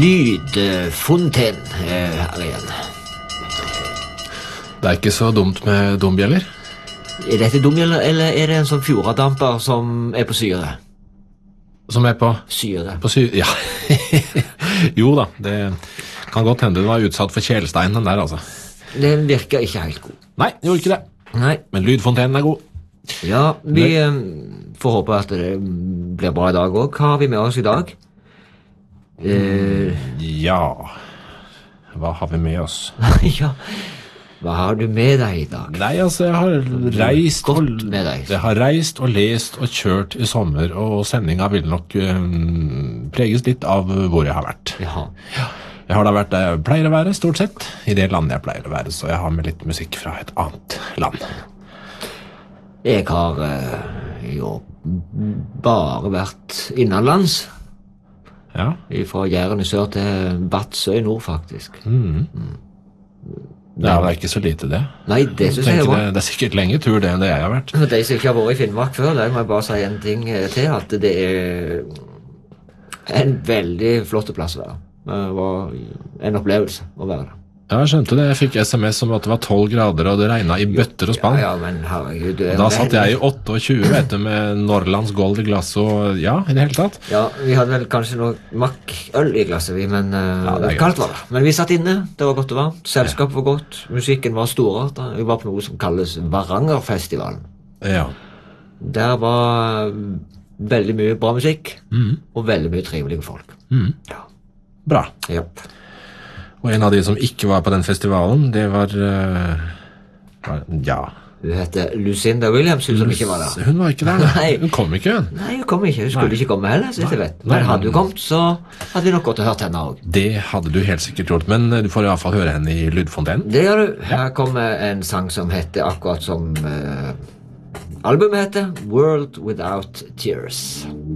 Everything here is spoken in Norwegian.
Lydfonten her igjen. Det ikke så dumt med dombjeller. Dette dumbjeller, eller det en sånn fjordadamper som på syre? Som på? Syre. På syre, ja. Jo da, det kan godt hende du var utsatt for kjelsteinen der, altså. Den virker ikke helt god. Nei, det gjorde ikke det. Nei. Men lydfontenen god. Ja, vi får håpe at det blir bra i dag også. Hva har vi med oss i dag? Ja, hva har vi med oss? Ja, hva har du med deg i dag? Nei, altså, jeg har reist og lest og kjørt i sommer, og sendinga vil nok preges litt av hvor jeg har vært. Jaha. Jeg har da vært der jeg pleier å være, stort sett, i det landet jeg pleier å være, så jeg har med litt musikk fra et annet land. Jeg har jo bare vært innenlands. Ja. Fra Jæren i sør til Vadsø i nord, faktisk. Det er ikke så lite det. Nei, det synes jeg var. Det er sikkert lenge tur det enn det jeg har vært. For de som ikke har vært i Finnmark før, der må jeg bare si en ting til, at det en veldig flott plass å være. Det var en opplevelse å være der. Ja, jeg skjønte det. Jeg fikk SMS om at det var 12 grader, og det regnet i bøtter og spann. Ja, men herregud. Da satt jeg i 28, vet du, med Norrlands gold i glass, og ja, i det hele tatt. Ja, vi hadde vel kanskje noe makkøl i glasset, men kaldt var det. Men vi satt inne, det var godt og varmt, selskapet var godt, musikken var storart. Vi var på noe som kalles Varangerfestivalen. Ja. Der var veldig mye bra musikk, og veldig mye trivelige folk. Ja. Bra. Japp. Og en av de som ikke var på den festivalen, det var ja. Hun heter Lucinda Williams, hun som ikke var der. Hun var ikke der, Nei. Hun kom ikke. Nei, hun kom ikke. Hun skulle ikke komme heller, så jeg vet. Men hadde hun kommet, så hadde vi nok godt hørt henne også. Det hadde du helt sikkert gjort, men du får i hvert fall høre henne i lydfontenen. Det gjør du. Her kommer en sang som heter akkurat som albumet heter, World Without Tears.